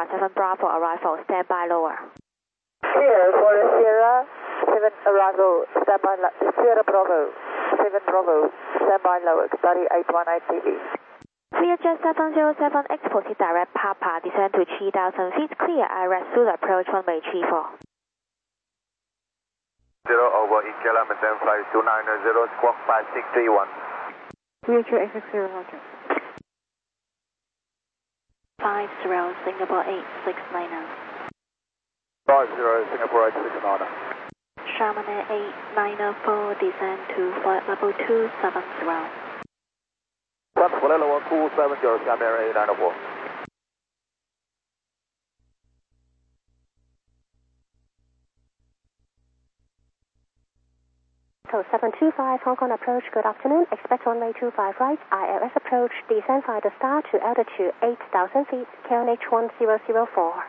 7 Bravo arrival, stand by lower. Clear for Sierra 7 arrival, stand by Sierra Bravo 7 Bravo, stand by lower, Qatari 818 TV. Vietjet 707 exported direct Papa, descend to 3,000 feet, clear IRS Zulu approach runway 34. 0 over India London, flight 290, squawk 5631. Vietjet 860, roger. 50 Singapore 8690. 50 Singapore 869. Sharman 894, descend to flight level 270. That's flight level 270, Sharman 894. So 725 Hong Kong approach, good afternoon. Expect runway 25 right, ILS approach, descend via the star to altitude 8,000 feet, KLH 1004.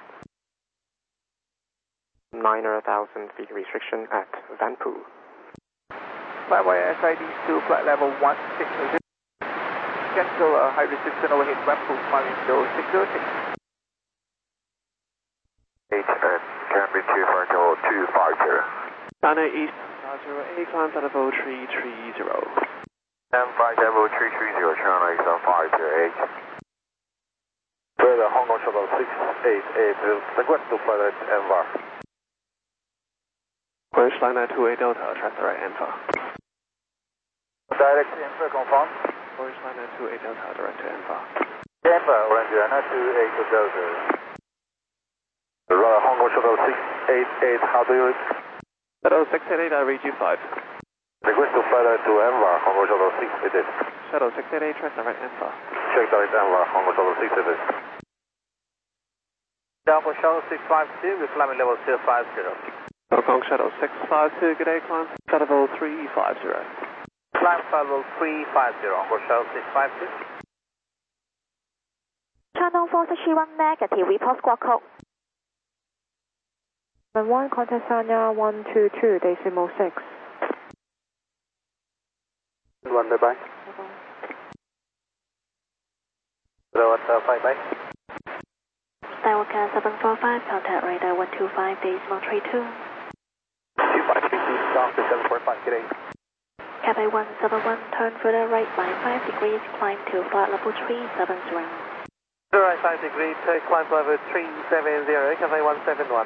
9,000 feet restriction at Vanpoo. Flightway SID to flight level 160. Cancel high restriction overhead Vanpoo, flight window 606. 8 and Cambridge 250. China East 08, climb to level 330. And flight level 330, China East 508. Further Hong Kong Shuttle 688, request to flight at MVAR. British Liner 28 Delta, track the right Enver. Direct Enver, confirm. British Liner 28 Delta, direct to Enver. Enver, Orange Liner 28 Delta. Hong Kong Shuttle 688, how do you read? Shuttle 688, I read you 5. Request to flight to MVAR, Hong Kong Shuttle 688. Shuttle 688, track the right Enver. Check direct MVAR, Hong Kong Shuttle 688. Down for Shuttle 652, we're climbing level 050. Hong Kong Shuttle 652, good day, climb to level 350. Climb level 350, Hong Kong Shuttle 652. Shandong 461 negative, report squawk code. 1 contact Sanya 122, decimal 6. 1 bye. Hello, 5 bye. Skywalker 745, contact radar 125, decimal 32. 2532, stop to 745, good day. Cathay 171, turn further right by 5 degrees, climb to flight level 370. Right 5 degrees, climb level 370, Cathay 171.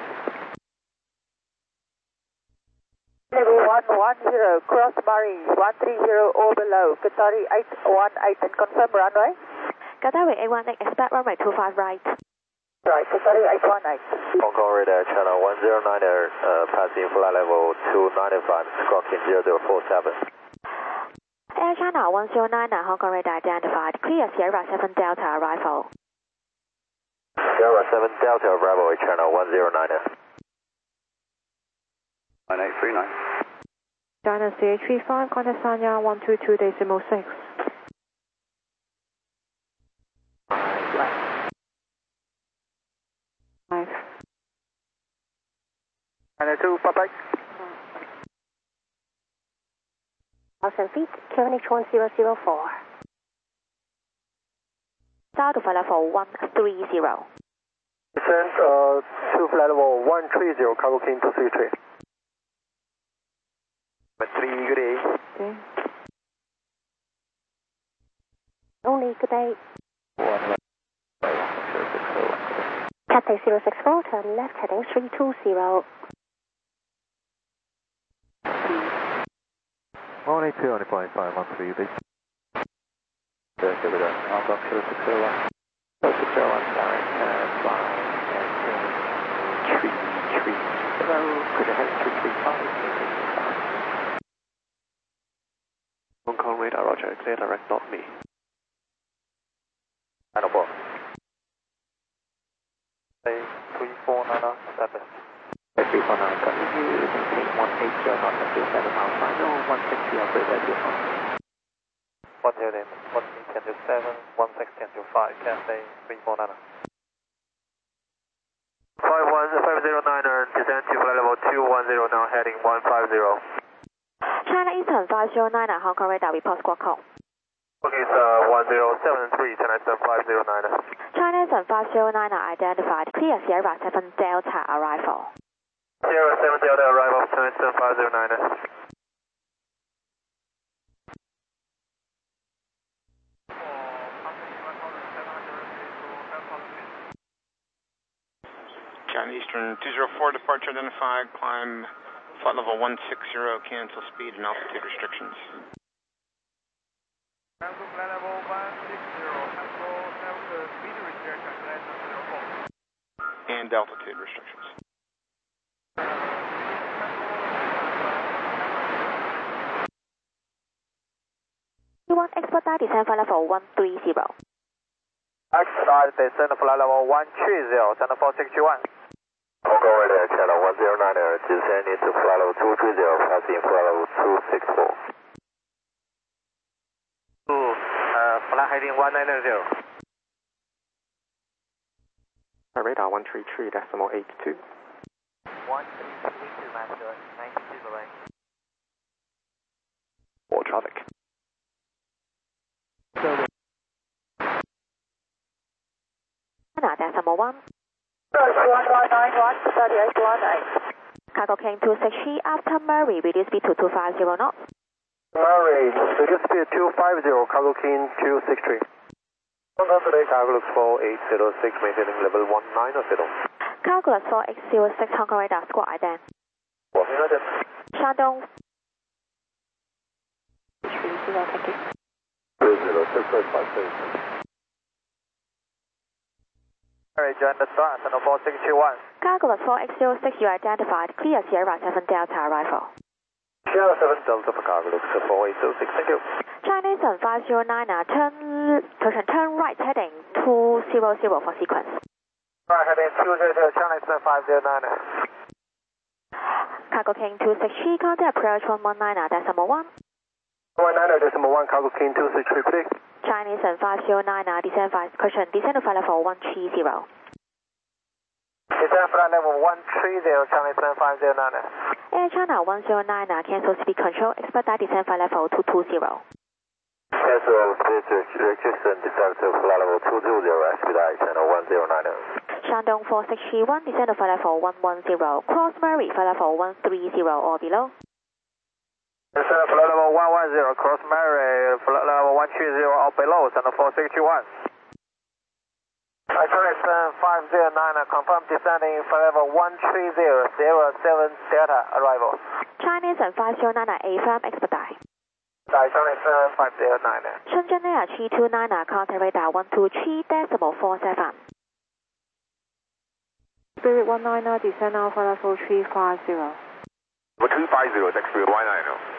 Level 110, cross Murray 130 or below, Qatari 818 and confirm runway. Qatari 818, expect runway 25 right. Right, Qatari 818. Hong Kong radar channel 109, passing flight level 295, squawking 0047. Air China 109, Hong Kong radar identified, clear Sierra 7 Delta arrival. Sierra 7 Delta arrival, channel 109. 9839. China CH35, contact Sanya 122, decimal 6. 5. 92, bye-bye. 1,000 feet, KLH 1004. Start to flight level 130. Descend to flight level 130, cargo king 233. 3, good day. Okay. Only good day. 1, Cathay 064, turn left heading 320. only 2 on the point 513, please. Okay, we're done. Hong Kong 0601. 0601, direct, fly, and 330. Could you head 335? Hong Kong radar, roger, clear direct, not me. 904. 3497. 3497, continue, maintain 180 knots until 7 miles final, 160 operator to 1 0 1 10 to 7, 160 to 5, Cathay 349. 51009, descend to flight level 210 now, heading 150. China Eastern 509, Hong Kong radar, report squawk code. Okay, 107.3, China 7509. China 7509 identified. Clear Sierra 7 Delta arrival. Sierra 7 Delta arrival, China 7509. China Eastern 204, departure identified, climb flight level 160, cancel speed and altitude restrictions. Cancel flight level 160, cancel speed restriction, And altitude restrictions. You want export descent flight level 130. Expedite descent flight level 130, Center 461. Go right Channel 109, descend into flight level 230, passing flight level 264. Flight heading 190. Radar 133.82. 132, master, 92 delay. More traffic. China Decimal 1. 1191, 3818. Cargo King 263 after Murray, reduce speed to 250 knots. Murray, reduce speed 250, Cargo King 263. Cargo looks 4806, maintaining level 190. Cargo 4806, Hong Kong radar, squawk ident. Shandong. Thank you. 2065. Alright, join the start, Center 461. Cargo 4806, you identified. Clear Sierra 7 Delta arrival. Sierra 7 Delta for cargo looks 4806, thank you. Chinese 7509, turn right heading 200 for sequence. Right heading 200, Chinese 7509. Cargo King 263, contact approach 119, decimal 1. 190, decimal 1, Cargo King 263, please. Chinese 7509, descend cushion, descend to flight level 130. Descend flight level 130, Chinese 7509. Air China 109, cancel speed control, expect descend flight level 220. Cancel speed restriction, descend to flight level 220, expedite Channel 109. Shandong 4631, descend to flight level 110, cross Murray, flight level 130 or below. Descend flight level 110, cross Murray, flight level 130 or below, Center 461. China 7509, confirm descending flight level 130, 07 Delta arrival. Chinese 7509, affirm expedite. China 7509. Shenzhen Air 329, contact radar 123.47. Spirit 190, descend alpha level 350. 250, next Spirit 190.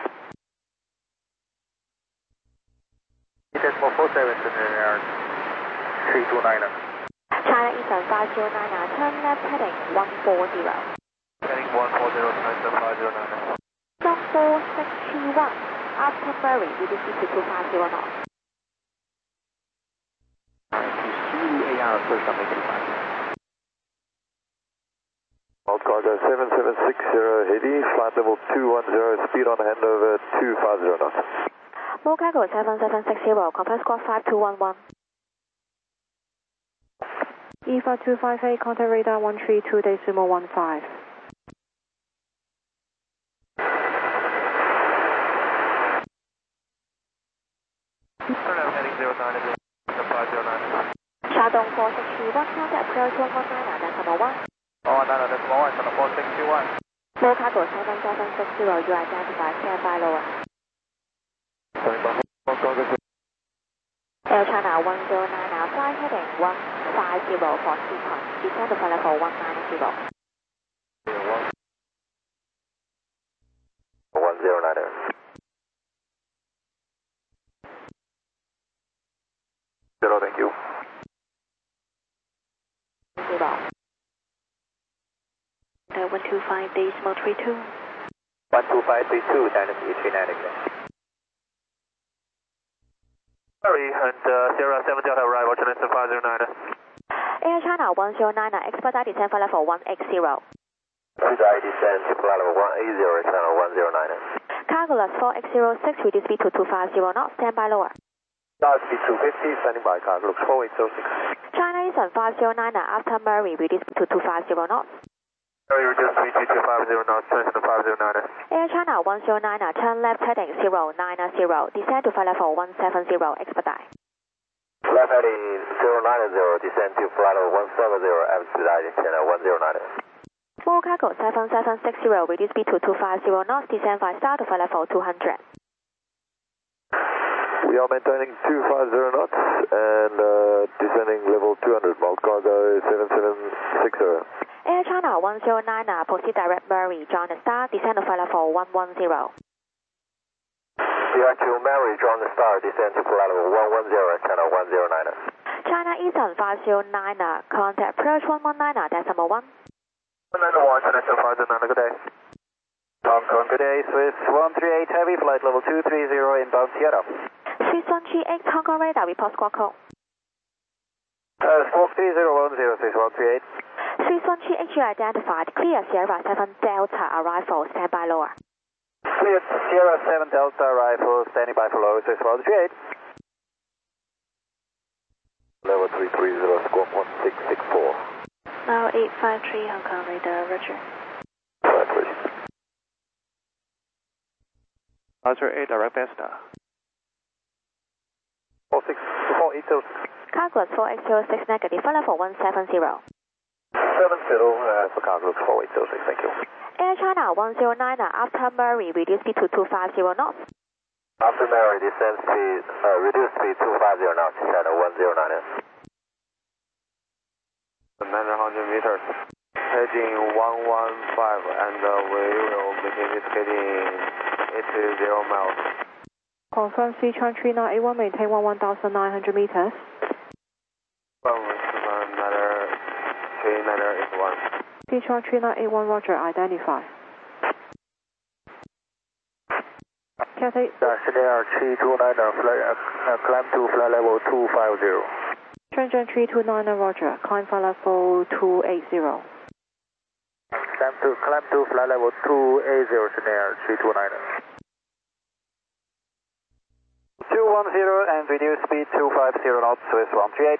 Decimal 47, Air 329. China Eastern 509, turn left heading 140. Heading 140, China 7509. Stock 4631, after Murray, reduce speed to 250 knots. AR first up 250. Cargo 7760 Heady, flight level 210, speed on handover 250 knots. More cargo 7760, confirm squawk 5211. EFA 258, contact radar 132.15. Heading 09, 509. Shandong 4631, contact approach 119, decimal 1. Oh, no, decimal 1, Center 461. More cargo 7760, you identify, stand by lower. Air China 109, fly heading 150 for sequence, descend to flight level 190. 109. Zero, thank you. 125.32. 12532, Dynasty 390. Sorry, and Sierra 7 Delta arrival, China 7509. Air China 109, expedite descent flight level 180. Expedite descent to flight level 180, Channel 109. Cargo 4806, reduce speed to 250 knots, stand by lower. Speed 250, standing by, cargo looks 4806. China Eastern 509 after Murray, reduce to 250 knots. Murray, reduce speed to 250 knots, transfer to 509. Air China 109, turn left heading 090, descend to flight level 170, expedite. Left heading 090, descend to flight level 170, expedite, channel 109. Small cargo 7760, reduce speed to 250 knots, descend 5 star to flight level 200. We are maintaining 250 knots and descending level 200, Mount Cargo 7760. Air China 109, proceed direct Murray, join the star, descend to flight level 110. Direct to Murray, join the star, descend to flight level 110, channel 109. China Eastern 509, contact approach 119, decimal 1. 191, China 509, good day. Hong Kong, good day, Swiss 138 Heavy, flight level 230, inbound Seattle. Swiss 138, Hong Kong radar, report squawk code. Squawk 3010, Swiss 138. Swiss 138, you identified, clear Sierra 7 Delta, arrival, stand by lower. Clear Sierra 7 Delta, arrival, standing by for low, Swiss 138. Level 330, squawk 1664. Now 853, Hong Kong radar, roger. 5-3. Roger 8, direct Vesta. 4806. Cargo 4806 negative, flight level 170. 70 for cargo 4806, thank you. Air China 109, after Murray, reduce speed to 250 knots. After Murray, descend speed, reduce speed 250 knots, channel 109. 900 meters, heading 115, and we will begin this heading 80 miles. Confirm Sichuan 3981, maintain 11,900 meters. Sichuan 3981, roger, identify. Cathay. Chanel 329, climb to flight level 250. Shenzhen 329, roger, climb flight level 280. Climb to flight level 280, Chanel 329. 210 and reduce speed 250 knots, Swiss 138.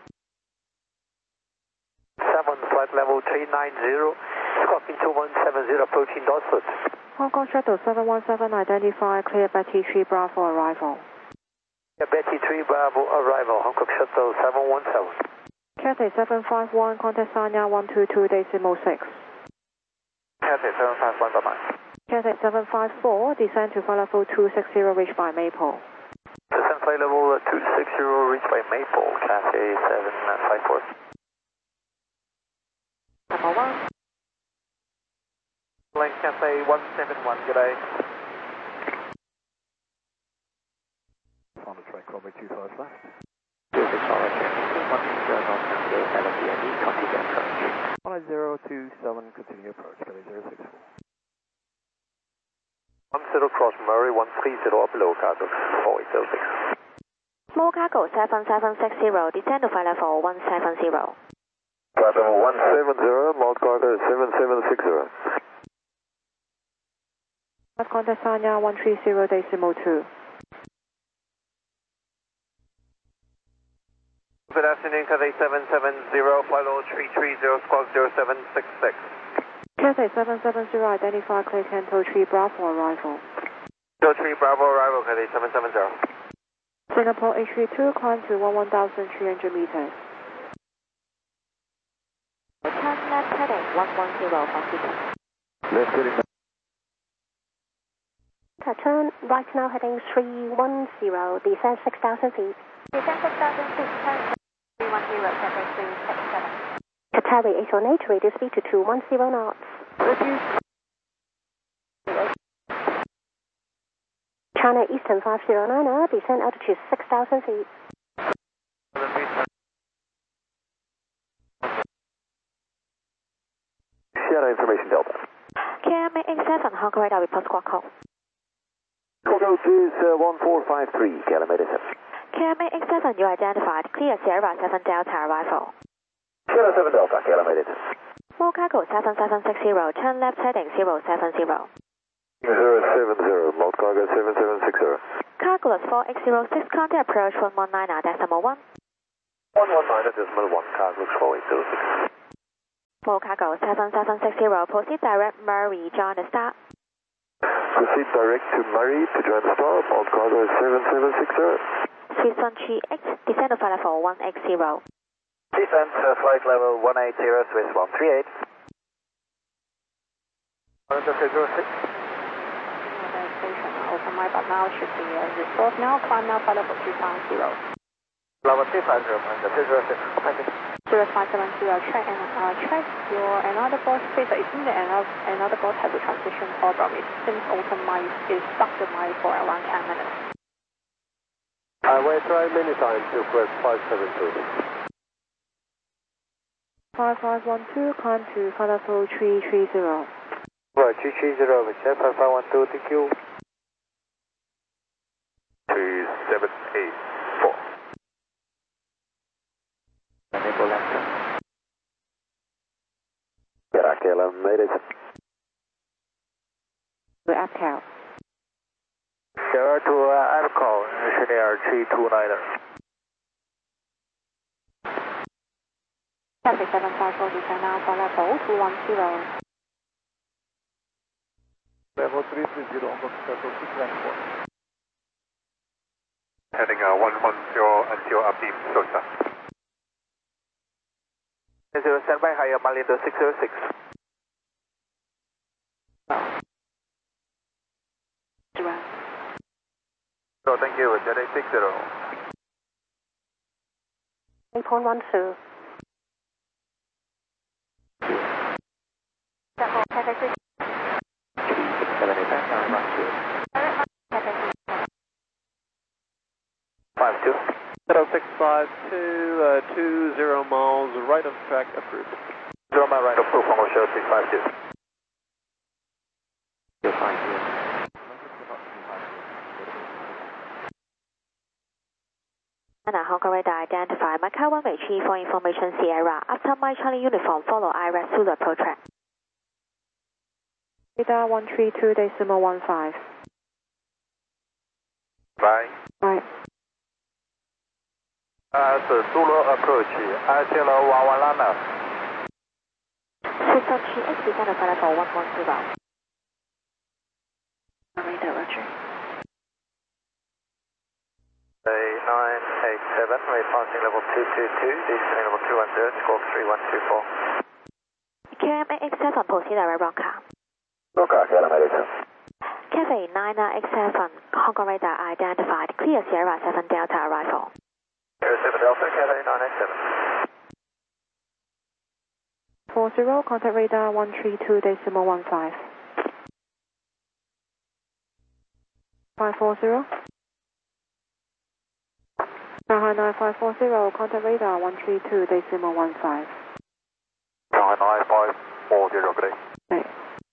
7 flight level 390, Scorpion 2170 approaching Dorset. Hong Kong Shuttle 717, identify, clear Betty 3 Bravo arrival. Betty 3 Bravo arrival, Hong Kong Shuttle 717. Cathay 751, contact Sanya 122.6. Cathay 751, bye-bye. Cathay 754, descend to flight level 260, reached by Maple. Descend flight level 260, reached by Maple, Cathay 754. Number 1. Link Cathay 171, good day. On the track, runway 25 left. 26 Charlie, 110 knots, LMDNE, continue approach. 5027, continue approach, Kelly 064. 10 cross Murray, 130 up below, cargo 4806. Small cargo 7760, descend to flight level 170. Flight level 170, Mount Cargo 7760. Contact Sanya 130.2. Good afternoon, Cathay 770, flight level 330, squawk 0766. Cathay 770, identify, clear Canto 3 Bravo arrival. 03 Bravo arrival, Cathay 770. Singapore H32, climb to 11,300 meters. Turn left heading 110 for Seaton. Left heading. Turn right now heading 310, descend 6,000 feet. Descend 6,000 feet, turn 310, Cathay 367. Qatari 818, reduce speed to 210 knots. China Eastern 509, descend altitude 6,000 feet. Sierra information Delta. KMA 87, Hong Kong radar, report squawk code. Total is 1453, kilometers. KMA 87, you identified, clear Sierra 7 Delta arrival. Sierra 7 Delta, kilometers. Small cargo 7760, turn left heading 070. 070, Malt Cargo 7760. Cargo 4X06, contact approach 119.1. 119.1, Cargo 4806. Malt Cargo 7760, proceed direct Murray, join the start. Proceed direct to Murray to join the star, Malt Cargo 7760. Swiss 138, descend to flight level 180. Descent to flight level 180, Swiss 138. Open my but now should be resolved now. Climb now flight level 250. Level 250, and the 206. 0570, check and check your another board. Please, it seems that another board has a transmission problem. It seems open mic is stuck the mic for around 10 minutes. We try many times to request 572. 5512, climb to flight level 330. Right, 330, we check 5512, thank you. 2784. Enable left. Iraq 11, made it. The app count. Sierra to AirCall, Engineer 329er. Traffic 754, descend now flight level 210. Level 330, on box level 224. Heading 110 until upbeat SOSA. 0, stand by higher, Malindo 606. So thank you, Jet 860. 8.12. Shadow 652, 20 miles, right of track approved. 0 mile right of proof, Hongo Show 652. Hong Kong radar identify Macau 1 Vichy for information Sierra. After my Charlie uniform, follow IRAS Zulu approach track. Radar 132.15. Bye. Right. Zulu approach, Angelo 11 Lana. Swiss 138, descend to flight level 110. Radar, roger. 987, we're passing level 222, descending level 210, squawk 3124. KM8X7, proceed direct Rocker. Rocker, elevator. Cafe 9X7, Hong Kong radar identified. Clear Sierra 7 Delta arrival. 07 Delta, Cafe 987. 40, contact radar 132.15. 540. Shanghai 9540, contact radar 132.15. Shanghai 9540, good day. Right.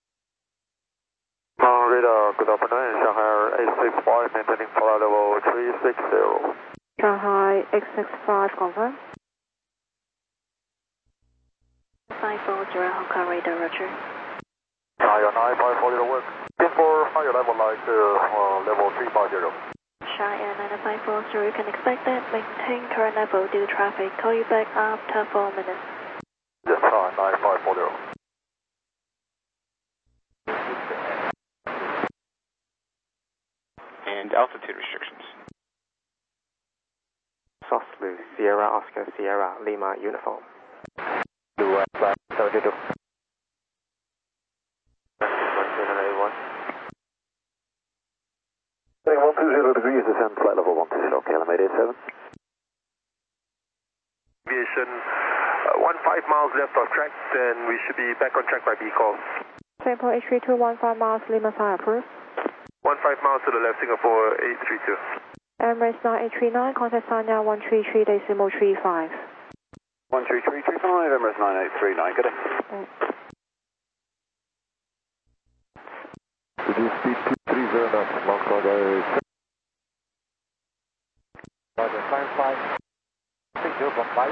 Radar, good afternoon, Shanghai 865, maintaining flight level 360. Shanghai X65, confirm. 540, Hong Kong radar, roger. Higher 9540 work. In for higher level like level 350. Shy Air 9540, you can expect that. Maintain current level due to traffic. Call you back after 4 minutes. Yes, 9540. And altitude restrictions. Softly, Sierra Oscar Sierra Lima uniform. Flight 72. 120 degrees, descend flight level 120, KLM 887. Aviation, 15 miles left of track, then we should be back on track by B-call. Singapore H3215 miles, Lima Side approved. 15 miles to the left, Singapore 832. Emirates 9839, contact Sanya 133.35. 13335, Emirates 9839, good day. Reduce speed 230 knots, Mount Cargo. Roger, climb 5. Thank you, bye-bye.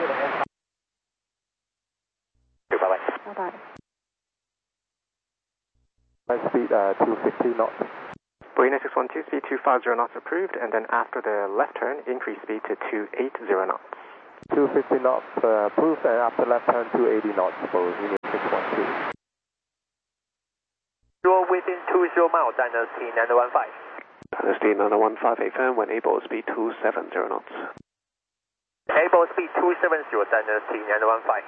Bye-bye. Bye-bye. Speed 250 knots. Buena 612, speed 250 knots approved, and then after the left turn, increase speed to 280 knots. 250 knots approved, and after left turn 280 knots for Union 612. You're within 20 miles, dynasty 915. Dynasty 915, affirm when able, speed 270 knots. Able speed 270, dynasty 915.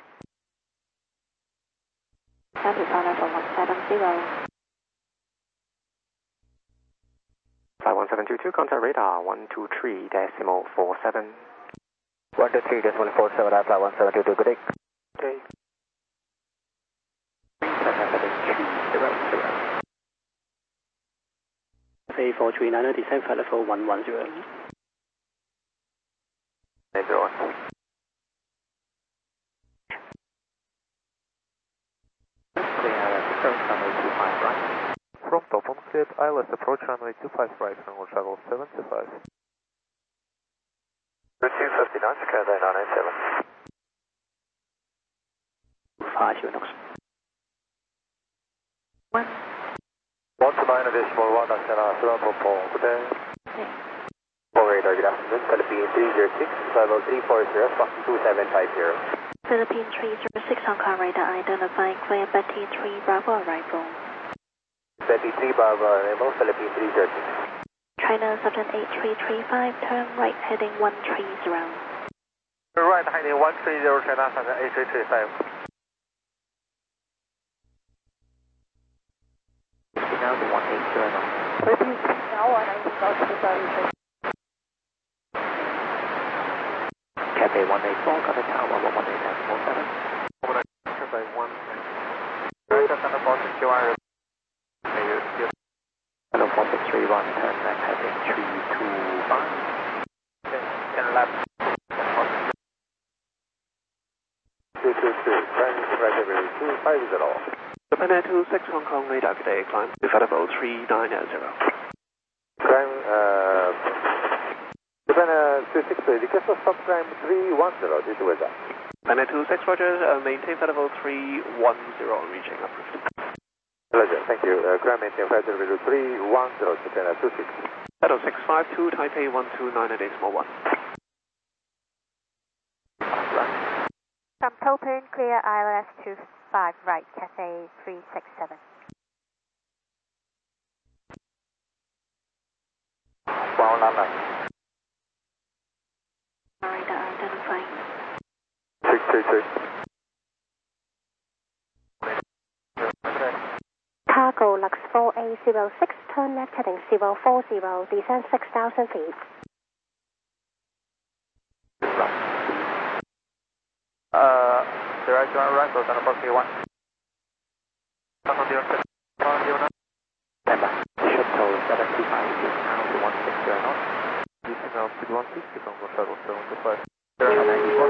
That is on level 170. 51722, contact radar 123.47. 123.47, flight 1722, good day. Okay. A439, descend flight level 110. 901. From top on cleared, ILS approach runway 25 right, and will travel 75. 250 knots, Cathay 987. 50 knots. 129.1, Astra Purple, good day. Radar, good afternoon, Philippine 306, level 340, Fox 2750. Philippine 306 Hong Kong radar identifying clear Betty 3 Bravo arrival. Betty 3 Bravo arrival, Philippine 306. China Subject 8335, turn right heading 130. Right heading 130, China Subject 8335. Now to 180 knots. Philippine 3 now, 190 knots to Paris. Cathay 184, contact tower 118.47. Cathay 1. Right up on the bottom, QR. Hello 4631, turn left heading 325. 10 left. 222, French Reservoir 250. Japan 26 Hong Kong radar, good day, climb to level 390. Climb, Japan 26, request for stop climb 310, this is weather. Japan 26, Roger, maintain flight level 310, reaching approved. Pleasure, thank you. Climb maintain flight level 310, Japan 26. Shadow 652, Taipei 129 small 1. From Topin, clear ILS 25 right, Cathay 367. Ground line. Radar identifying. 633. Cargo Lux 4A06, turn left heading 040, descend 6,000 feet. Direct to our right, so on approximately 1. Stand by. Shuttle 725 is now to 160 knots. Using altitude 160, Congo shuttle 75. China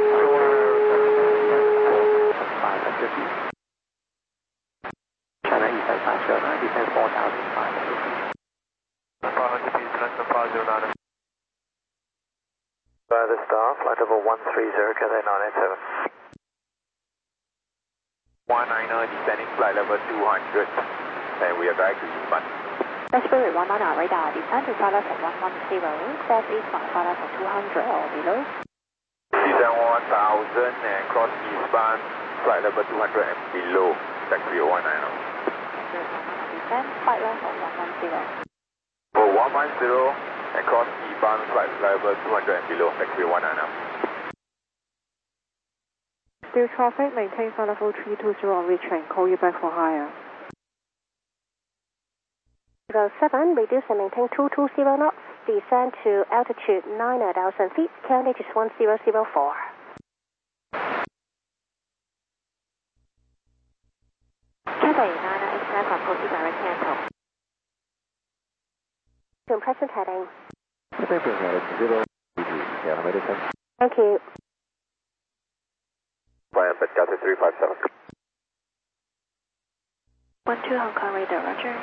Eastern 509, descend 4,500 feet. 500 feet, Cessna 509. By the star, flight level 130, Cathay 987. 199, descending flight level 200, and we are going to Eastbound. Spirit 19 radar, descend to flight level 110, cross eastbound flight level 200 or below. Descend 1000 and cross eastbound, flight level 200 and below, taxi 190. Descend flight level 110. For 110 and cross eastbound, flight level 200 and below, taxi 190. Still traffic, maintain flight level 320 on retrain, call you back for higher. 07, reduce and maintain 220 knots, descend to altitude 9,000 feet, countage is 1004. Cathay 987 from proceed direct cancel. To present heading. Thank Thank you. Triumph Cathay 357. 12 Hong Kong radar, roger.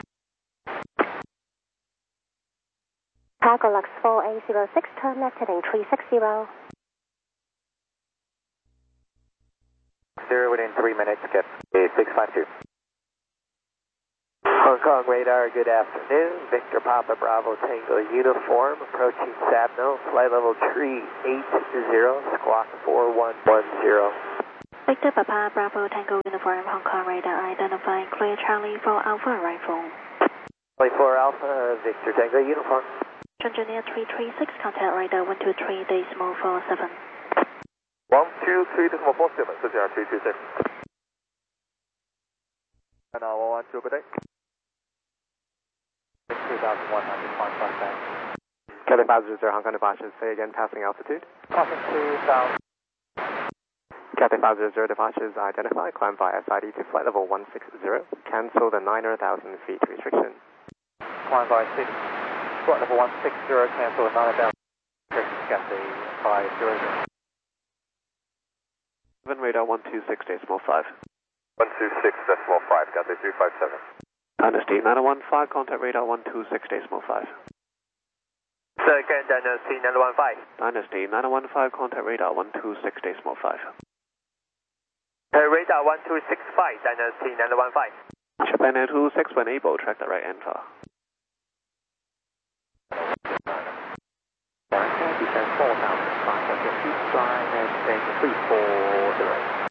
Cargo Lux 4A06, turn left heading 360. 0 within 3 minutes, get a 652. Hong Kong radar, good afternoon. Victor Papa Bravo Tango uniform, approaching Sabno, flight level 380, squawk 4110. Victor Papa Bravo Tango uniform, Hong Kong radar, identifying clear Charlie for Alpha arrival. Charlie 4 Alpha, Victor Tango uniform. Engineer 336, contact radar 123.47. 123.47, Engineer 336. And now 112 per day. 2,100.5. Cathay 500 Hong Kong departure, say again, passing altitude. Passing 2,000. Cathay 500 departures identified, climb via SID to flight level 160, cancel the 9,000 feet restriction. Climb via city. Flight level 160, cancel 9,000 restriction, Cathay 500. 7 radar 126.5. 126.5, Cathay 357. Dynasty 915, contact radar 126.5. Second Dynasty 915. Dynasty 915, contact radar 126.5. Radar 1265, Dynasty 915. Japan Air 26, when able, track the right answer. Descend 4,500 feet, flying at 340.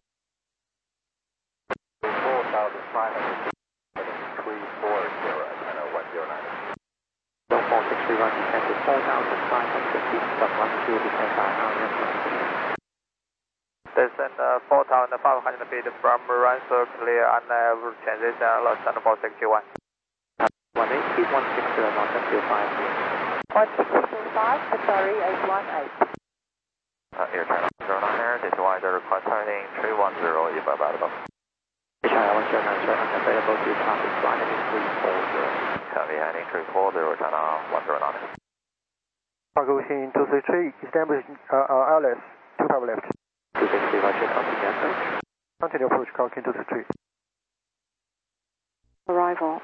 4,500 feet, 340, channel 109. 4631, descend to 4,500 feet, stop 12, descend by RF. Descend 4,500 feet from Ransom, clear on level transition, Los Angeles 61. 18 feet, 160, not until 5 1625, sorry, 818. Air channel 09, this wider request turning 310, if available. Channel 109, sir, unavailable to traffic, flight heading 340. Copy, heading 340, channel 109. Cargo machine 233, establish LS, 25 left. 263, roger, continue approach. Continue approach, Cargo machine 233. Arrival.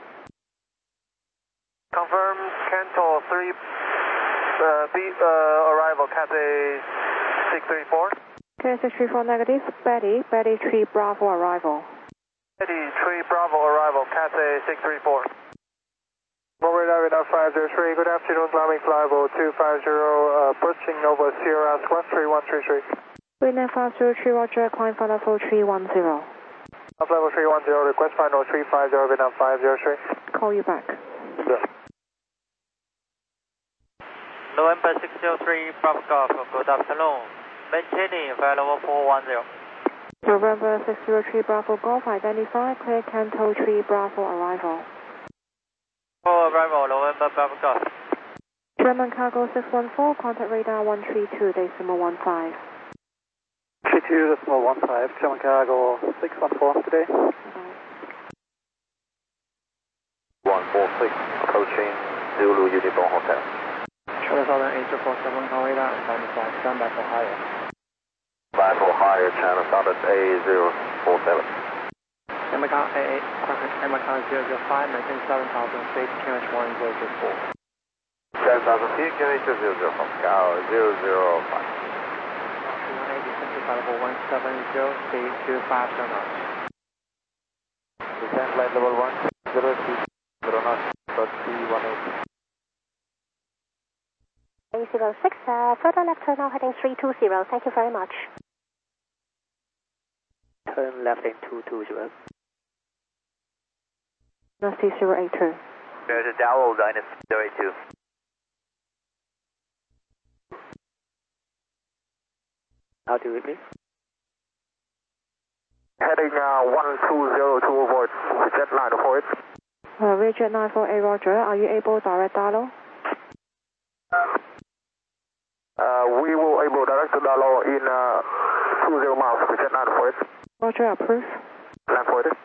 Confirm Canto 3, arrival Cathay 634. Cathay 634 negative, Betty 3 Bravo arrival. Betty 3 Bravo arrival, Cathay 634. Radar 503, good afternoon, climbing flyable 250, approaching Nova Sierra, squawk 3133. Winner 503, roger, climb for level 310. Level 310, request final 350, Vietnam 503. Call you back. November 603, Bravo Golf, good afternoon. Maintaining flight level 410. November 603, Bravo Golf, identify, clear Canto 3 Bravo arrival. Arrival, November Bravo Golf. German Cargo 614, contact radar 132.15. 32.15, German Cargo 614 today. 146, approaching Zulu Uniform Hotel. Charlie Southern 847, call radar, stand by for higher. Fly for higher, channel Southern A047. Emacon AA, Emacon 005, maintain 7,000 feet, QH 1004. 7,000 feet, QH 005, Scow 005. 180, flight level 170, speed 250 knots. Descend flight level 1, 0 knots, but 180. 806, further left turn now heading 320, thank you very much. Turn left in 220. Dynasty 082. There's a Dowell Dynasty 082. How do you repeat? Heading 1202 avoid jet line for it. Region 948, roger, are you able direct dialogue? We will able direct to dialogue in 20 miles, jet line for it. Roger, approve. Line for it.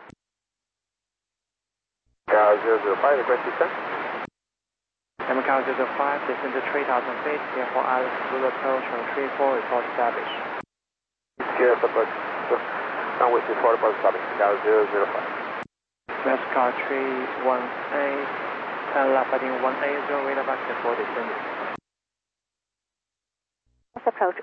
Scow 005, request descent. Emacon 005, descend to 3,000 feet, clear for Alice, Zulu approach on 34, report established. Clear for approach. Runway 24, report established. Scow 005. West car 318, turn left heading 180, radar back before descending. Let's approach.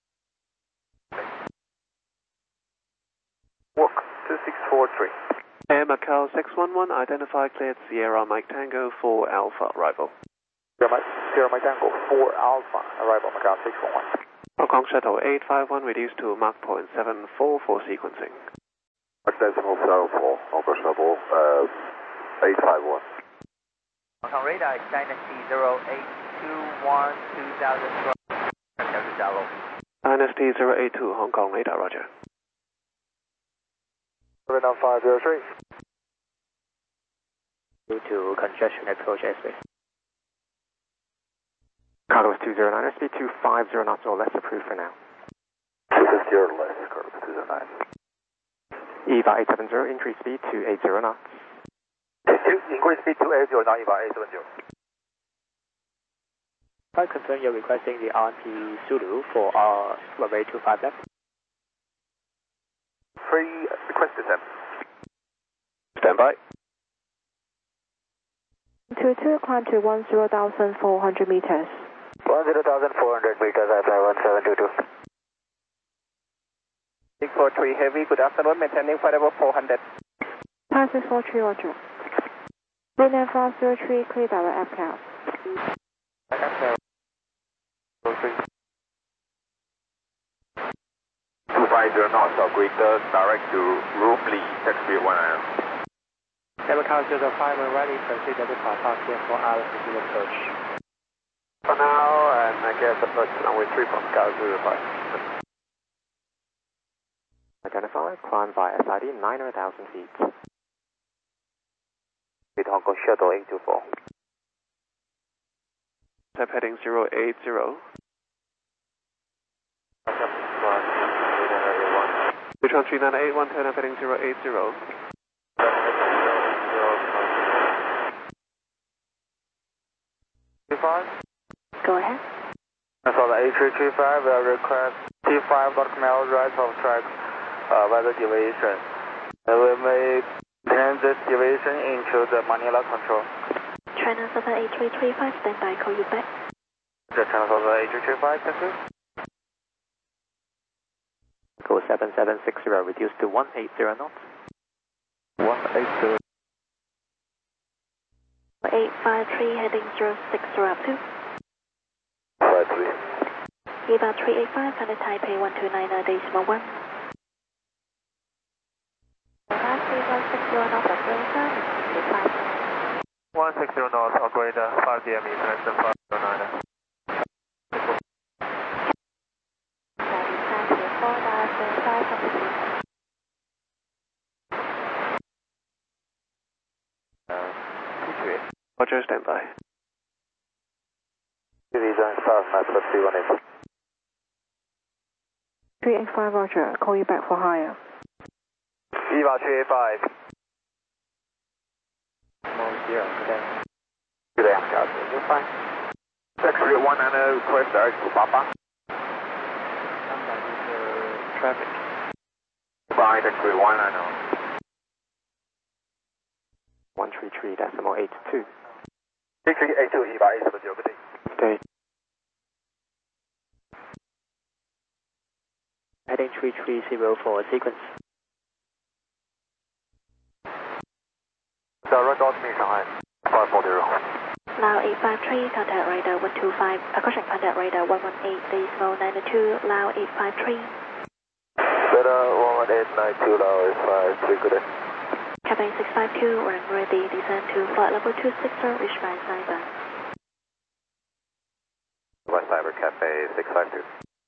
Walk 2643. Air Macau 611, identify cleared Sierra Mike Tango 4 Alpha, arrival. Sierra Mike Tango 4 Alpha, arrival Macau 611. Hong Kong Shuttle 851, reduced to Mach 0.74 for sequencing. Mach decimal 74, Hong Kong Shuttle 851. Hong Kong radar, Dynasty 0821 2012. Dynasty 082, Hong Kong radar, roger. Now 503. Due to congestion approach airspace. Carlos 209, speed 250 knots or less approved for now. 250 or less, Carlos 209. EVA 870, increase speed to 80 knots. Increase speed to 80 now, EVA 870. I confirm you're requesting the RMP Zulu for runway 25 left. Free request descent. Stand by. 22, climb to 10,400 meters. 10,400 meters, I-1722. 643 Heavy, good afternoon, maintaining flight level 400. Pass 643, roger. Mainland 503, clear direct FCAL. 250 knots or greater, direct to Roomley, taxi 1 Air Macau 05, we're ready to proceed to Papa here for altitude approach. For now, and I guess approach runway 3 from Macau 05. Identify, climb via SID 900,000 feet. With Hong Kong Shuttle 824. Step heading 080. Return 3981, turn up heading 080. Go ahead. For the A335, we request T5.ml right of track weather deviation. We may turn this deviation into the Manila control. China Southern A335, stand by, call you back. The China Southern A335, thank you. Go 7760, reduced to 180 knots. 180. 853, heading 0602. 53. About 385, China Taipei 1290.1. Last 3160 knots, operator, 160 knots, operator, 5 DM, less than 509. Roger, stand by. Design 5, Master 318. 385, roger. Call you back for higher. EVA 385. Good day, Macau. You're fine. Taxi 190, request direct to Papa. Traffic. Bye, taxi 190. 133.82. 3382, EVA 870, good day. Stay. Heading 3304 sequence. Direct out to me, Shanghai. 540. Now 853, contact radar 125, caution contact radar 118.92, Lao 853. Radar 11892, Lao 853, good day. Cabin 652, we're ready, descend to flight level 260, reach by Cyber. By Cyber, Cafe 652.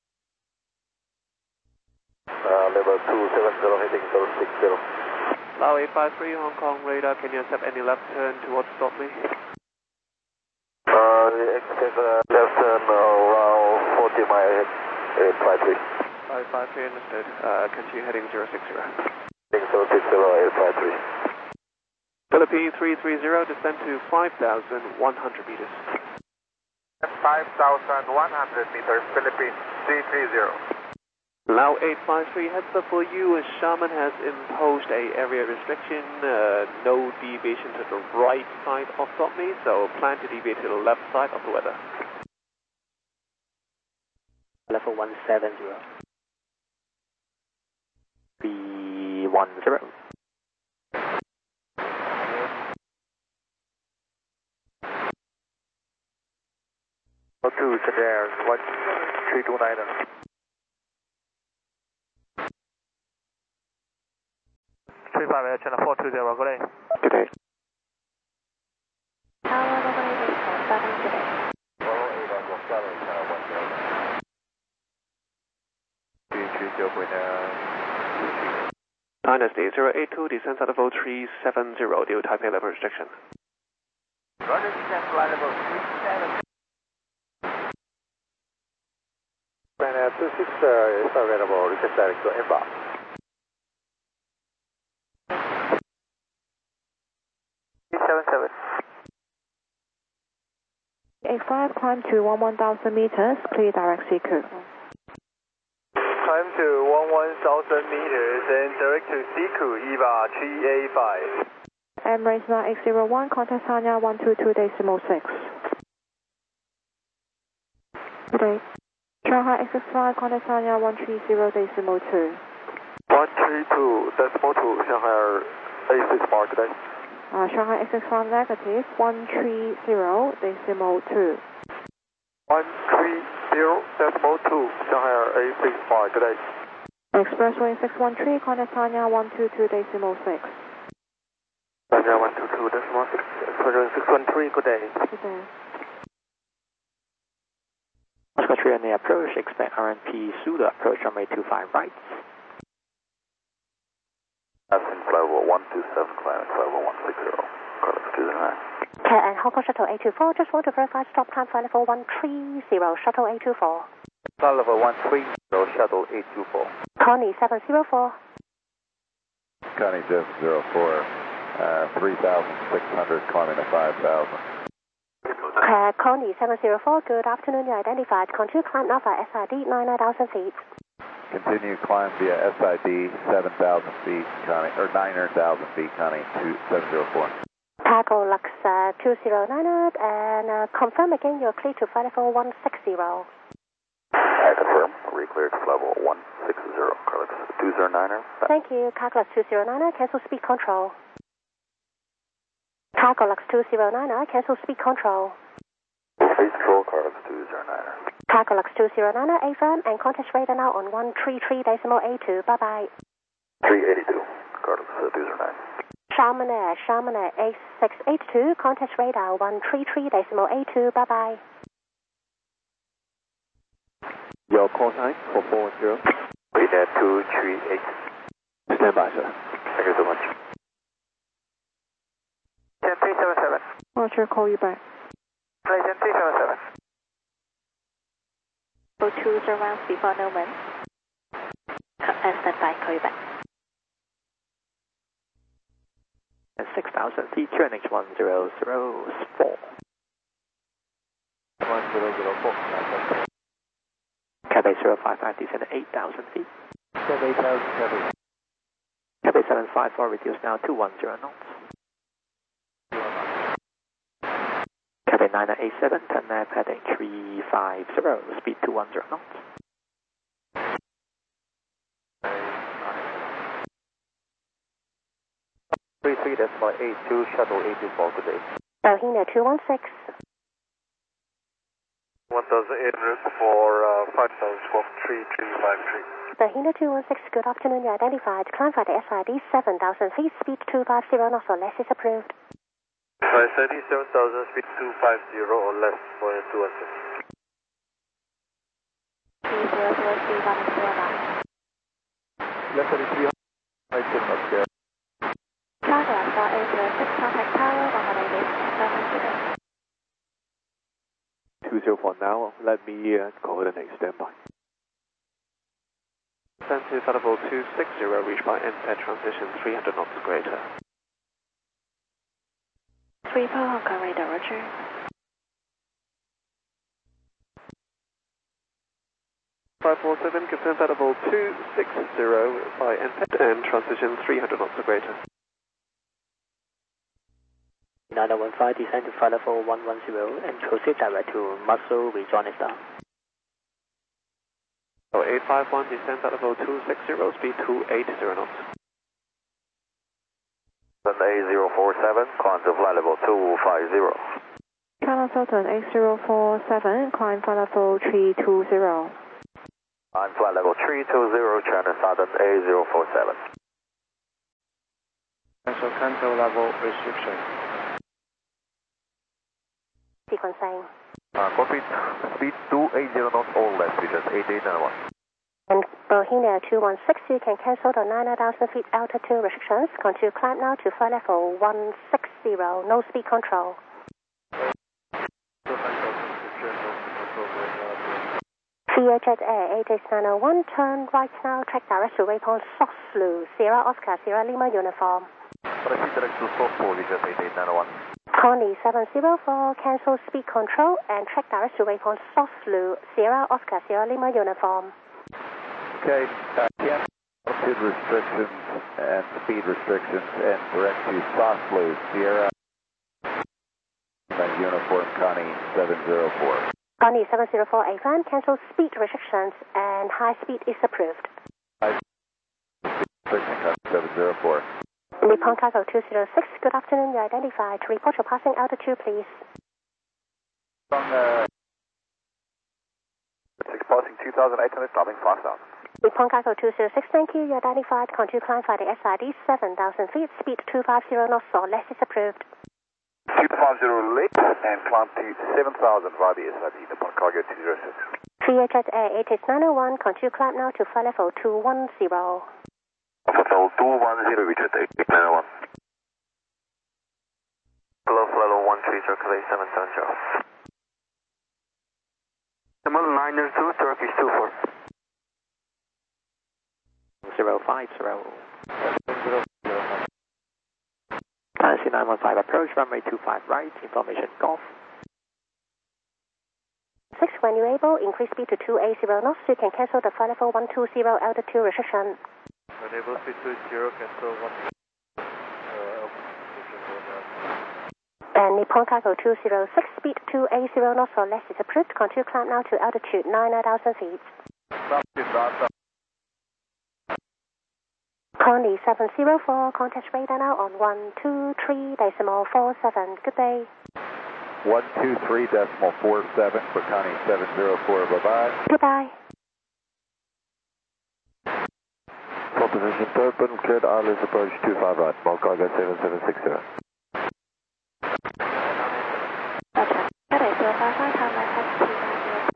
Level 270, heading 060. Lao 853, Hong Kong radar, can you accept any left turn towards Stockley? Expect left turn around 40 mile ahead, 853. 553, understood. Continue heading 060. Heading 060, 853. Philippine 330, descend to 5,100 meters. 5,100 meters, Philippines 330. Lao 853, heads up for you as Sharman has imposed a area restriction, no deviation to the right side of Stockley, so plan to deviate to the left side of the weather. Level 170. B10. 35 Air Channel 420, good day. Good day. Tower November 847, good day. Dynasty 082, descent at level 370 due to Taipei level restriction. Roger, descent flight level 37. Plan 26 is available, request direct to inbound. A5, climb to 11,000 meters, clear direct Siku. Climb to 11,000 meters and direct to Siku, EVA 385. Emirates 9801, contact Sanya 122.6. Good day. Shanghai XX5, contact Sanya 130.2. 132.2, Shanghai A6 Bar, good day. Shanghai XX5 negative 130.2. 130.2, Shanghai A6 Bar, good day. Expressway 613, contact Sanya 122.6. Sanya 122.6, Expressway 613, good day. Good day. Oscar 3 on the approach, expect RNP Sula approach runway 25 right. Ascent level 127, climb level 160, Carlos 29. Cat and Hong Kong Shuttle 824, just want to verify stop time flight level 130, Shuttle 824. Flight level 130, Shuttle 824. Connie 704. Connie 704, 3,600, climbing to 5,000. Connie 704, good afternoon, you identified. Continue climb now via SID 99,000 feet. Continue climb via SID 7,000 feet, Connie, or 900,000 feet, Connie 704. Cargo Lux 2090, and confirm again you're clear to flight level 160. I confirm, re-cleared to level 160, Carlos 2090. Thank you, Cargo Lux 2090, cancel speed control. Cargo Lux 2090, cancel speed control. Speed control, Carlos 2090. Cargo Lux 2090, AFM, and contact radar now on 133.82, bye-bye. 382, Carlos 2090. Sharman Air 8682, contact radar 133.82, bye-bye. Your call sign 440. Radar 238. Stand by, sir. Thank you so much. 10377. Roger, call you back. Malaysian 377. 02 surrounds before Newman. Stand by, call you back. And 6,000 feet, QNH 1004. 1004. Cathay 055, descend 8,000 feet. 8,000, Cathay. Cathay 754, reduced now to 10 knots. Cathay 9987, turn left heading 350, speed 210 knots. That's my 82, shuttle 824, good day. Bohina 216. 1,800 for 5,012, 3353. Bohina 216, good afternoon, you identified. Climb via the SID 7,000 feet, speed 250 knots or less is approved. SID 7,000, speed 250 or less for 216. 3003 Less than 300, I should not care. Cargo 806, contact tower 188.7. 204 now, let me coordinate standby. Descent to level 260, reached by NPET transition 300 knots greater. 3 Paul Hong Kong radar, roger. .547, confirm at level 260 by NPET and transition 300 knots or greater. 9015, descend to flight level 110 and proceed direct to Muscle Rejoin Star. 851, descend at level 260, speed 280 knots. A047, climb to flight level 250. Channel Sultan 8047, climb flight level 320. I'm flight level 320, Channel Southern A047. So cancel level restriction. Sequencing. Copy. Speed 280 knots all left, just 8891. And Bohemia 216, you can cancel the 9,000 feet altitude restrictions. Continue climb now to flight level 160, no speed control. VHS Air 88901, turn right now, track direct to waypoint Soslu, Sierra Oscar, Sierra Lima uniform. Proceed direct to Soslu, just 8891. Connie 704, cancel speed control and track direct to waypoint Soslu, Sierra Oscar, Sierra Lima uniform. Okay, yeah, altitude restrictions and speed restrictions and direct to Soslu, Sierra uniform Connie 704. Connie 704 AFAN, cancel speed restrictions and high speed is approved. High speed 704. Nippon Cargo 206, good afternoon, you identified. Report your passing altitude, please. Passing 2,800, stopping 5,000. Nippon Cargo 206, thank you, you identified. Continue climb by the SID 7,000 feet, speed 250 knots or less is approved. 250 left and climb to 7,000 via the SID, Nippon Cargo 206. VHS Air 88901, continue climb now to flight level 210. Level 210, reach at 891. Hello, flight level 13, circulate 770. Number 902, Turkish 24. 050. Taxi 915, approach runway 25 right, information golf. 6, when you're able, increase speed to 280 knots, you can cancel the flight level 120 altitude restriction. When able, speed 20, cancel 1. And Nippon Cargo 206, speed 280 knots or less is approved. Continue climb now to altitude 9,000 feet. Connie 704, contact radar now on 123.47. Good day. 123.47 for Connie 704, bye-bye. Goodbye. Full position, third button cleared, ILS approach 25 right, Nippon Cargo 7760. Cathay 055, turn left taxi 902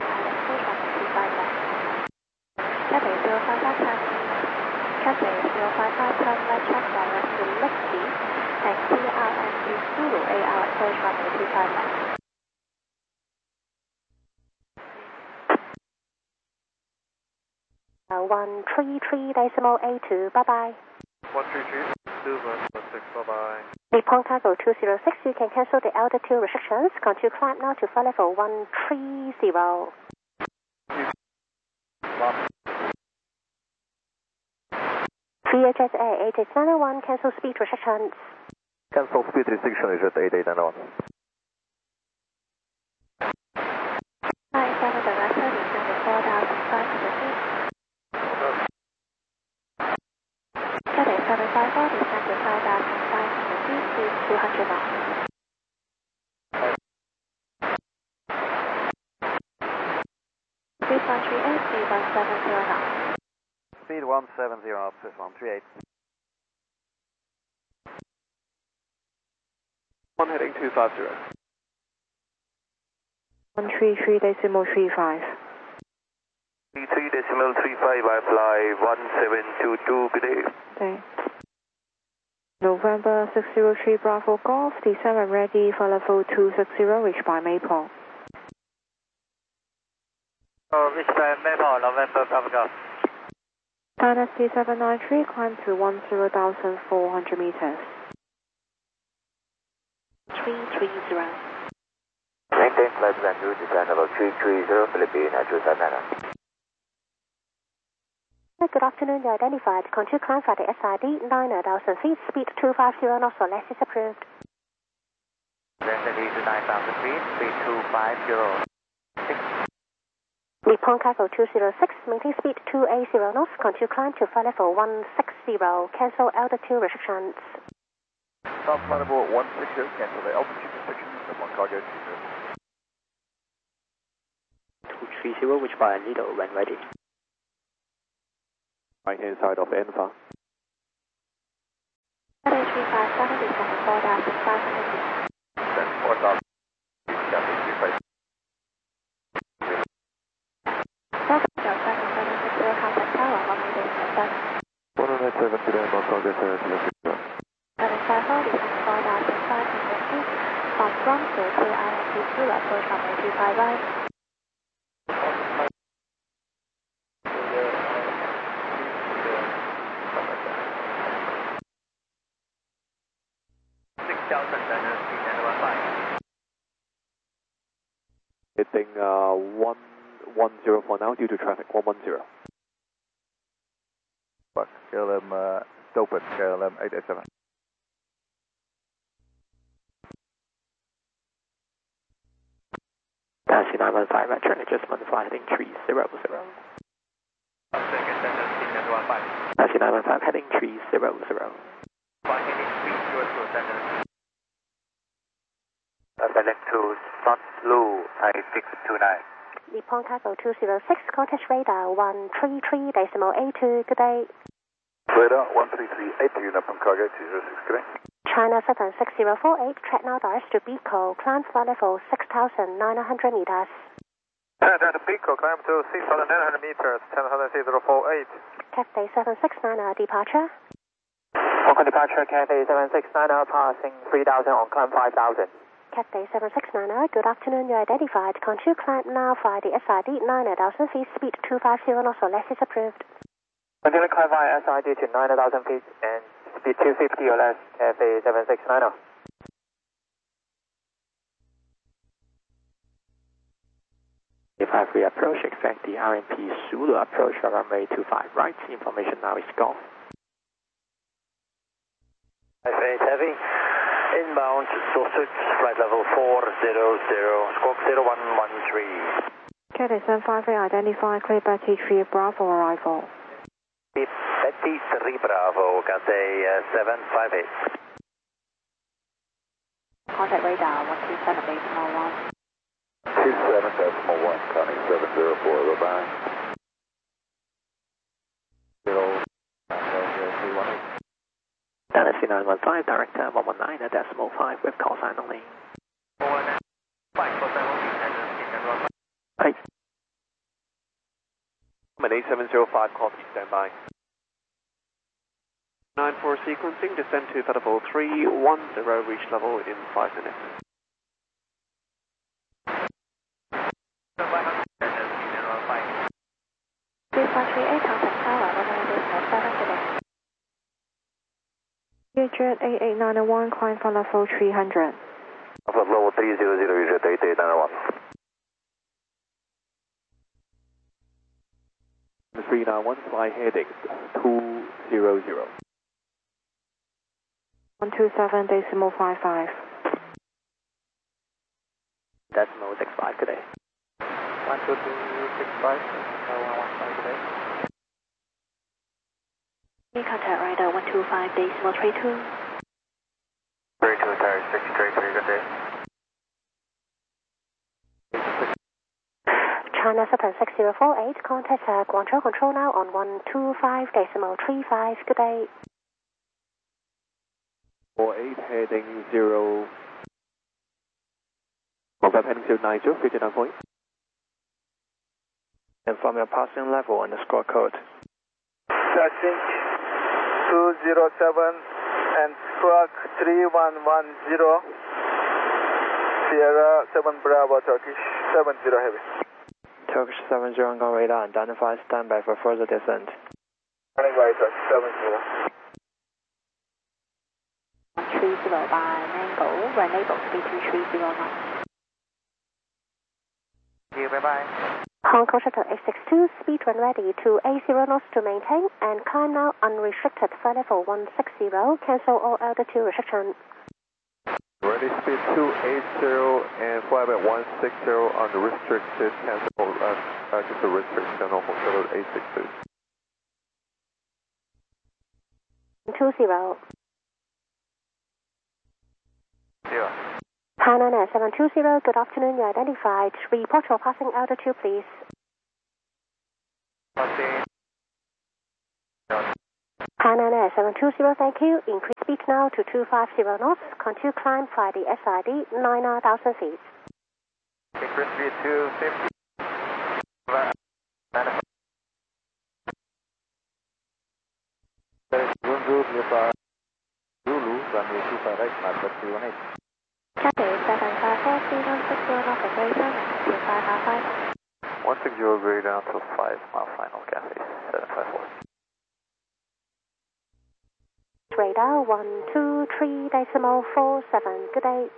ILS, Cathay 055, turn left track direct to Lexi and CRNC Zulu AR approach runway 25 left. Uh, 133.82, bye-bye. 133, bye-bye. Nippon Cargo 206, you can cancel the altitude restrictions. Continue climb now to flight level 130. VHS Air 8891, cancel speed restrictions. Cancel speed restriction is at 8891. 97 director, descend to 4,500 feet. Cathay 754, descend to 5,500 feet, speed 200 knots. Speed 138, speed 170 knots. Speed 170 up, 138. One heading 250. 133.35. 3.35, I fly 1722, good day. Thanks. November 603 Bravo Golf, descend and ready for level 260, reach by Maple. Reach by Maple, November Bravo Golf. Dynasty 793, climb to 10,400 meters. 330. Maintain flight plan 2, descend level 330, Philippine, Natural 79. Good afternoon, you identified. Continue climb for the SID 9,000 feet, speed 250 knots or less is approved. Descend to 9,000 feet, speed 250. Nippon Cargo 206, maintain speed 280 knots, continue climb to flight level 160, cancel altitude restrictions. Stop flight level 160, cancel the altitude restrictions, Nippon Cargo 206. 230, which by Lido when ready. Right hand side of Alpha. Cathay 257, descend to 4,500 feet. Then 4,000 feet, Cathay 356. Delta 760, contact tower, runway decimal 7. 197 today, Moscow, descend to 060. 754, descend to 4,500 feet. From Bromfield to ILC Zulu, approach runway 25 right. Hitting 110 for now due to traffic, 110. KLM open, KLM 887. Taxi 915, right turn adjustment, flight heading 300. Taxi 915, heading 300. Flight heading 300. Select to South Blue, Thai 629. Nippon Cargo 206, contact radar 133.82, good day. Radar 133.82, Nippon Cargo 206, good day. China Southern 6048, track now direct to Biko, climb flight level 6,900 meters. Down to Biko, climb to 6,900 meters, 10,048. Cathay 769, departure. Hong Kong departure, Cathay 769, passing 3,000 on climb 5,000. Cathay 769, good afternoon, you're identified. Continue climb now via the SID 9,000 feet, speed 250 knots or less is approved. Continue climb via SID to 9,000 feet and speed 250 or less, Cathay 769. If I approach, expect the RMP Zulu approach runway 25 right. Information now is gone. Cathay Heavy. Inbound Sussex, flight level 400, squawk 0113. Cathay 758, identify clear Betty 3 Bravo arrival. Betty 3 Bravo, Cathay 758. Contact radar 127.1. 27.1, Connie 704, goodbye. 0, Galaxy 915, director 119.5 with call sign only. はい。 8705, copy, standby. 94 sequencing, descend to flight level 310, reach level in 5 minutes. contact tower, runway decimal 7 today. Jet 8891, climb flight level 300. Flight level 300, Jet 8891. 391, fly heading 200. 127.55. Decimal 65 today. 12265, 115 today. Contact radar 125.32. 32, tire 633, good day. China Southern 6048, contact Guangzhou Control now on 125.35, good day. 48, heading 0. Mobile heading 090, 59 point. Inform your passing level and the score code. Passing 207 and squawk 3110. Sierra 7 Bravo, Turkish 70 heavy. Turkish 70 on radar, identify, standby for further descent. Running right, Turkish 70. 30 by Mango, run able speed 230 knots. See you, bye-bye. Hong Kong Shuttle 862, speed when ready to A0 knots to maintain and climb now unrestricted flight level 160, cancel all altitude restriction. Ready, speed 280 and flight at 160 on the restricted, cancel, just a restriction on Hong Kong 862. 20. 0. China 720, good afternoon, you identified. Report your passing altitude, please. Hainan Air 720, thank you. Increase speed now to 250 knots. Continue climb via the SID 9,000 feet. Increase speed 250. Zulu nearby. Zulu, runway 25 right, Maplet 318. Cathay 754, 360 knots operator, 25 160 grade down to 5 mile final, Cathay 754. Radar 123.47. Good day.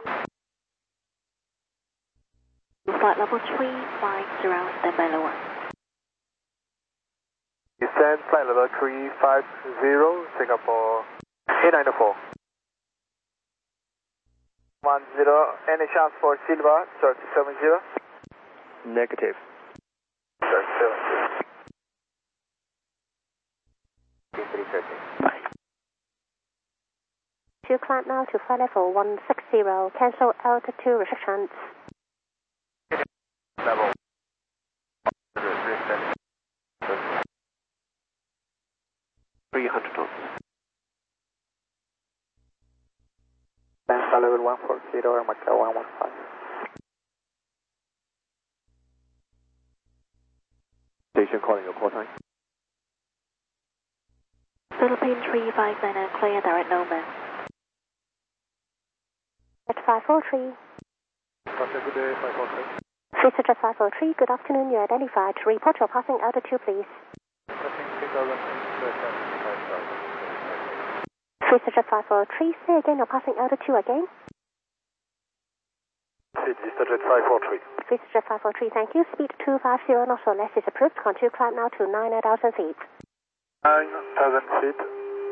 Flight level 350, standby lower. Descend flight level 350, Singapore 894. 10, any chance for Silva, 3070? Negative. 3070. 330. To climb now to flight level 160. Cancel altitude restrictions. Level 300 knots. Alpha level 140, Macau 115. Station calling your call time. Philippine 359, clear direct Noman. At 543. Good day, 543. Visit at 543, good afternoon. You identified. Report your passing altitude, please. Passing 3,000 Visit at 543, say again your passing altitude again. Visit at 543. Visit at 543, thank you. Speed 250 knots or less is approved. Continue climb now to 9,000 feet. 9,000 feet,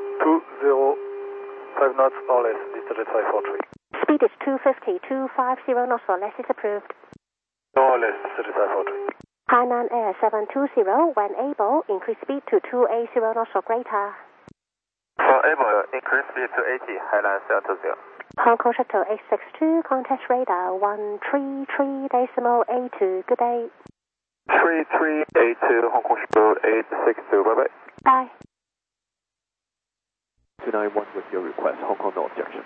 205 knots or less, visit at 543. Speed is 250, 250 knots or less is approved. No less, visit at 543. Hainan Air 720, when able, increase speed to 280 knots or greater. For able, increase speed to 80, Hainan 720. Hong Kong Shuttle 862, contact radar 133.82. Good day. 3382, Hong Kong Shuttle 862, bye-bye. Bye. 291 with your request, Hong Kong no objection.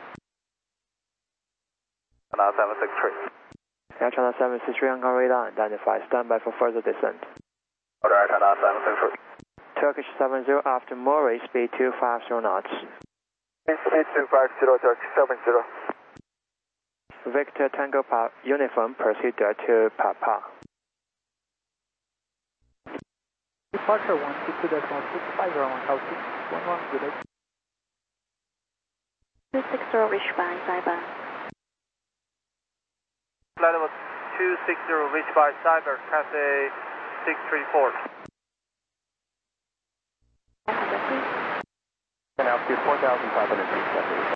China 763. Air China 763 on radar, identify, standby for further descent. Order Air China 763. Turkish 70 after Murray, speed 250 knots. Speed 250, Turkish 70. Victor Tango uniform, proceed to Papa. Departure 162.65 around altitude 11, good day. 260, reach by Cyber. Flight level 260, reach by Cyber, Cathay 634. 500 feet. And altitude 4,500 feet, Cathay.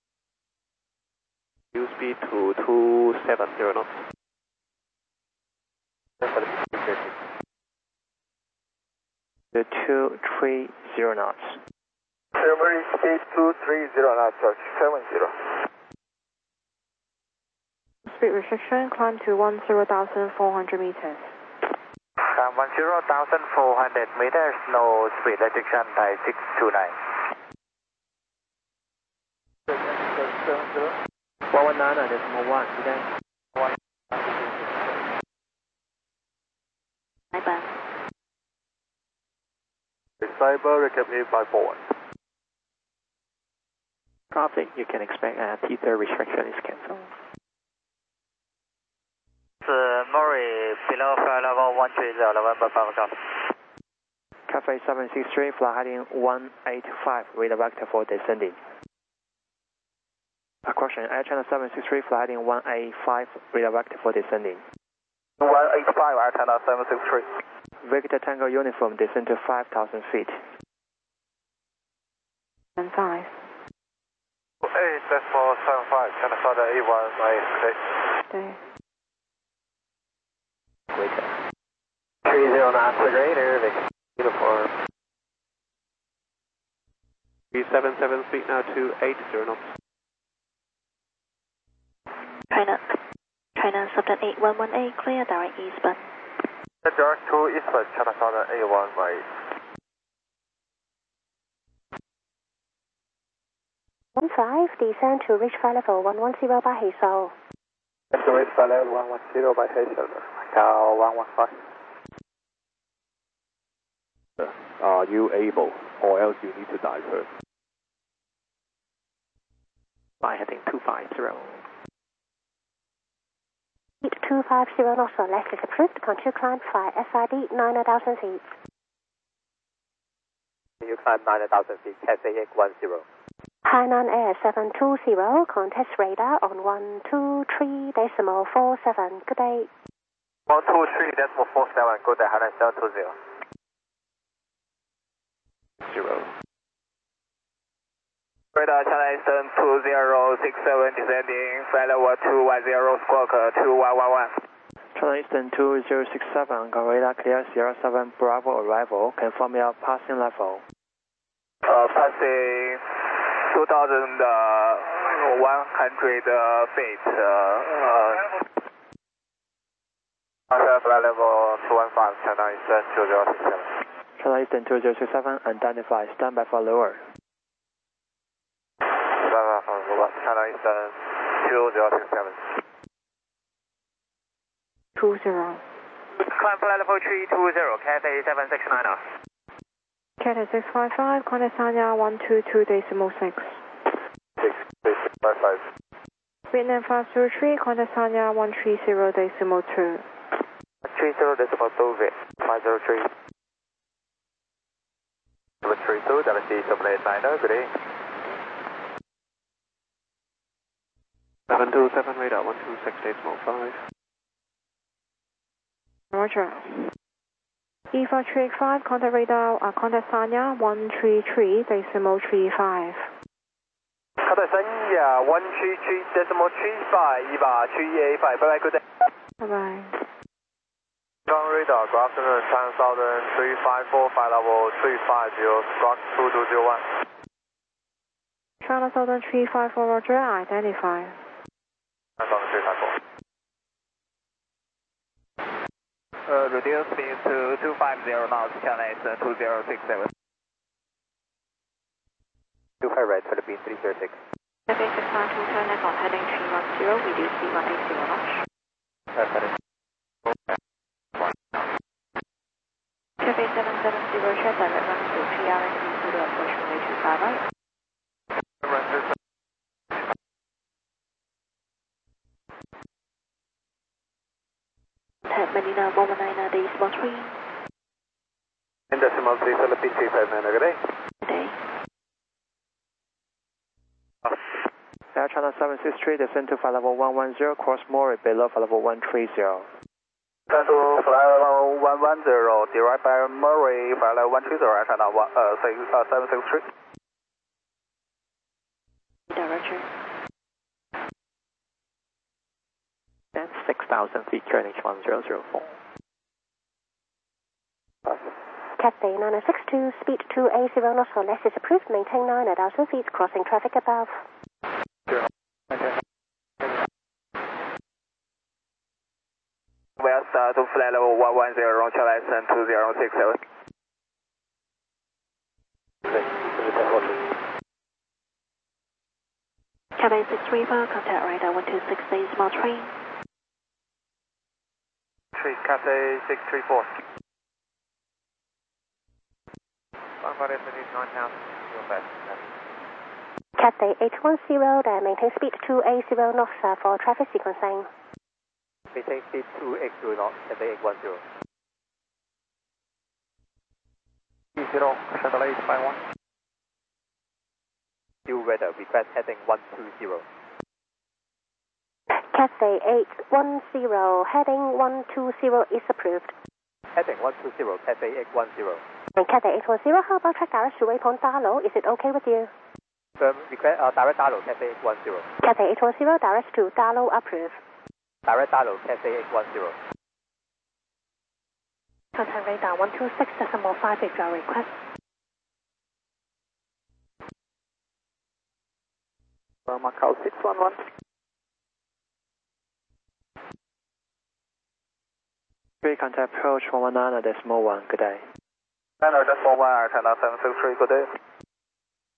Use speed to 270 knots. The 230 knots. Primary speed 230 knots, Turkish 70. Speed restriction, climb to 10,400 meters. 10,400 meters, no speed restriction, Thai 629. 119.1, today. Cyber. Cyber, recap 8541. Traffic, you can expect a T3 restriction is cancelled. Murray, below flight level 130, November 5 o'clock. Cathay 763, fly heading 185, redirect for descending. Caution, Air China 763, fly heading 185, redirect for descending. 185, Air China 763. Victor Tango uniform, descend to 5,000 feet. And 5. 8.75, China Southern A1, Day. Waiter. 309 Greater, Victor uniform. 377 speed now to 80 knots. China Southern 8118, clear direct eastbound. Direct to eastbound, China Southern A1 right. 15, descend to reach flight level 110 by Hazel. To reach flight level 110 by Hazel. Cal 115. Are you able, or else you need to divert? Fly heading 250. Speed 250 knots or less is approved. Continue climb fly SID 9,000 feet. You climb 9,000 feet, Cathay 810. Hainan Air 720, contest radar on 123.47. Good day. 123.47, good day, Hainan 720. 0. Radar China Eastern 2067 descending, flight level 210 squawk 2111. China Eastern 2067, go radar clear Sierra 7 Bravo arrival, confirm your passing level. Passing 2,100 feet. Flight level 215, China Eastern 2067. China Eastern 2067, identify, stand by for lower. China Eastern 2067. 20. Climb flight level 320, Cathay 769. Cathay 655, contact Sanya 122.6. 655. Vietnam 503, contact Sanya 130.2. 30.2, 503. 732, WC 789, good day. 727 radar 126.5. Roger. E4385, contact radar, contact Sanya 133.35. Contact Sanya 133.35, EVA 385, bye bye, good day. Bye bye. Ground radar, good afternoon, China Southern 354, flight level 350, squawk 2201. China Southern 354, Roger, identify. China Southern 354. Reduce speed to 250 knots, China Eastern 2067. 25 right, Philippines 306. Cathay 652, turn left on heading 310, reduce speed 180 knots. Cathay 770, check direct run to PRNC to the approach runway 25 right. Contact Manila 119 decimal 3. In decimal 3, Philippines 359, good day. Good day. Air China 763, descend to flight level 110, cross Mori below flight level 130. Turn to flight level 110, direct by Murray, flight level 130, Air China 763. Direction. Then 6,000 feet, QNH 1004. Cathay 9062, speed 280 knots or less is approved. Maintain 9,000 feet, crossing traffic above. West to flight level 110, China Eastern 2067. Cathay 634, contact radar 126 decimal 3. Cathay 634. Cathay 810, then maintain speed 280 knots for traffic sequencing. Maintain speed 280 knots, Cathay 810. 30, shuttle 851. New weather, request heading 120. Cathay 810, heading 120 is approved. Heading 120, Cathay 810. And Cathay 810, how about track direct to Waypoint Darlow? Is it okay with you? Request direct Darlow, Cathay 810. Cathay 810, direct to Darlow approved. Direct Darlow, Cathay 810. Contact radar 126.5 is your request. Macau 611. Contact approach 119 decimal 1, good day. 9 decimal 1, China 763, good day.